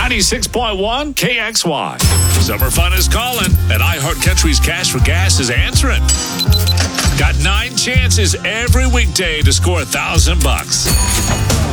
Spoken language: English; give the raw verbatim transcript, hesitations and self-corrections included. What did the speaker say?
ninety-six point one K X Y. Summer fun is calling, and iHeart Country's Cash for Gas is answering. Got nine chances every weekday to score a thousand bucks.